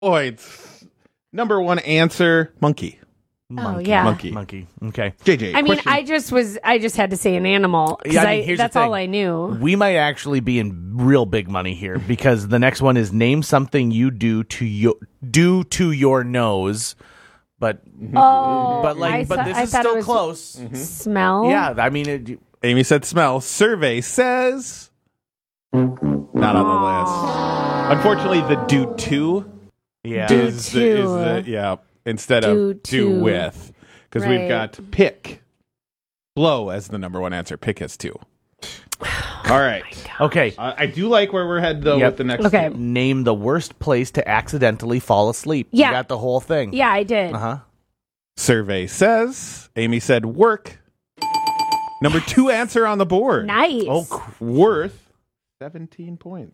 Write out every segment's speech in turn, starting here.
points. Number one answer, monkey. Monkey. Okay. JJ, I mean, question. I just had to say an animal because here's the that's thing. all I knew. We might actually be in real big money here because the next one is name something you do to your nose, but this is still close. Smell. Yeah, I mean, Amy said smell. Survey says not on the list. Unfortunately, the do to is the instead of do with, because we've got pick, blow as the number one answer. Pick has two. All right. Okay. I do like where we're headed though with the next. Okay. two. Name the worst place to accidentally fall asleep. Yeah. You got the whole thing. Yeah, I did. Survey says Amy said work. Number two answer on the board. Nice. Worth 17 points.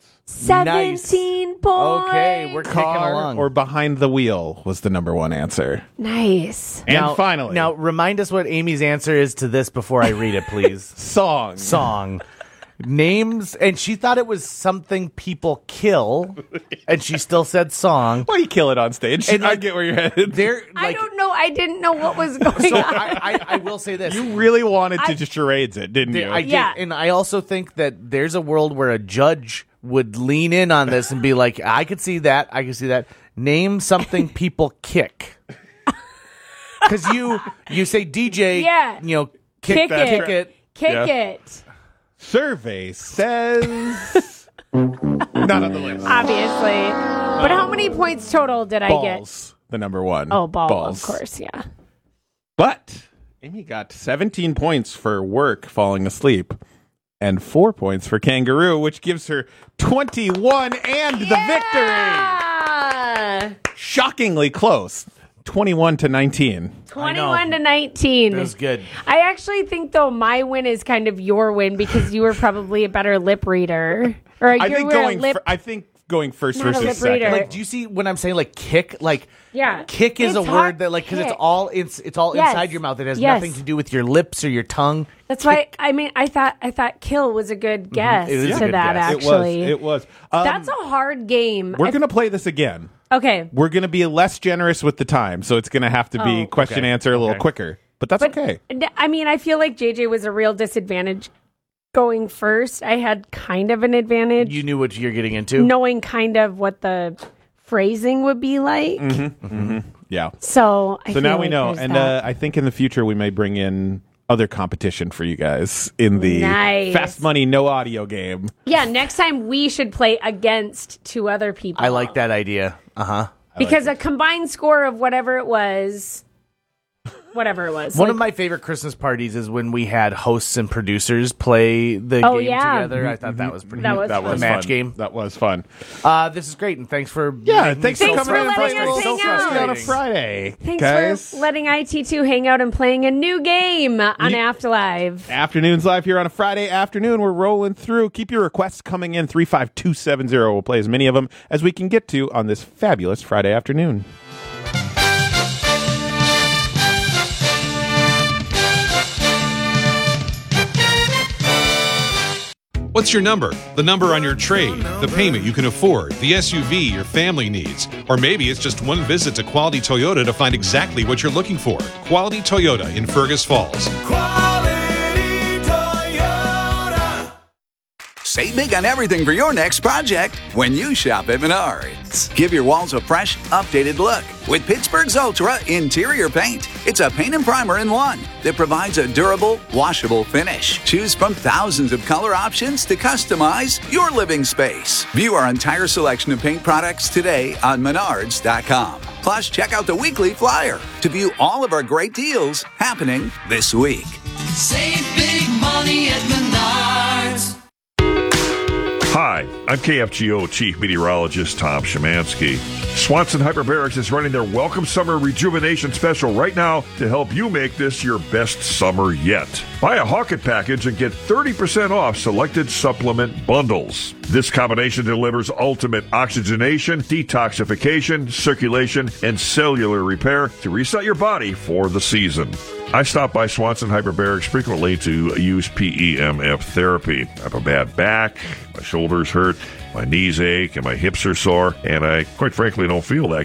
17 points. Okay, we're kicking along. Or behind the wheel was the number one answer. Nice. And finally, Now, remind us what Amy's answer is to this before I read it, please. song. Names, and she thought it was something people kill, and she still said song. Well, you kill it on stage. And, I like, get where you're headed. I don't know. I didn't know what was going on. I will say this. You really wanted to just charades it, didn't you? I did, Yeah. and I also think that there's a world where a judge would lean in on this and be like, I could see that. Name something people kick. Because you say DJ, Kick it. Kick it. Survey says not on the list. Obviously. But how many points total did I get? Balls, the number one. Oh, balls. Balls. Of course, yeah. But Amy got 17 points for work falling asleep and 4 points for kangaroo, which gives her 21 and the victory. Shockingly close. 21 to 19. 21 to 19. That was good. I actually think, though, my win is kind of your win because you were probably a better lip reader. Or I think going first Not a versus lip second. reader. Like, do you see when I'm saying like kick? Like, Yeah. kick is It's a hard word that like because kick. it's all Yes. inside your mouth. It has Yes. nothing to do with your lips or your tongue. That's why, I mean, I thought kill was a good guess It is a to good that, guess. actually. It was. That's a hard game. We're going to play this again. Okay. We're going to be less generous with the time, so it's going to have to be question answer a little quicker. But that's okay. I mean, I feel like JJ was a real disadvantage going first. I had kind of an advantage. You knew what you're getting into. Knowing kind of what the phrasing would be like. Yeah. So So now feel we like know. there's And that. I think in the future we may bring in other competition for you guys in the Nice. Fast Money No Audio game. Yeah, next time we should play against two other people. I like that idea. Because a combined score of whatever it was. One of my favorite Christmas parties is when we had hosts and producers play the game together. I thought that was pretty That neat. was That fun. was match fun. game. That was fun. This is great, and thanks for Thanks for Thanks coming for on letting us hang out. on a Friday. Thanks guys. for letting IT2 hang out and playing a new game on Afterlife. Afternoons live here on a Friday afternoon. We're rolling through. Keep your requests coming in 35270. We'll play as many of them as we can get to on this fabulous Friday afternoon. What's your number? The number on your trade, the payment you can afford, the SUV your family needs. Or maybe it's just one visit to Quality Toyota to find exactly what you're looking for. Quality Toyota in Fergus Falls. Quality Toyota. Save big on everything for your next project when you shop at Menards. Give your walls a fresh, updated look with Pittsburgh's Ultra Interior Paint. It's a paint and primer in one that provides a durable, washable finish. Choose from thousands of color options to customize your living space. View our entire selection of paint products today on Menards.com. Plus, check out the weekly flyer to view all of our great deals happening this week. Save big money at Menards. Hi, I'm KFGO Chief Meteorologist Tom Szymanski. Swanson Hyperbarics is running their Welcome Summer Rejuvenation Special right now to help you make this your best summer yet. Buy a Hawkett package and get 30% off selected supplement bundles. This combination delivers ultimate oxygenation, detoxification, circulation, and cellular repair to reset your body for the season. I stop by Swanson Hyperbarics frequently to use PEMF therapy. I have a bad back, my shoulders hurt, My knees ache and my hips are sore, and I quite frankly don't feel that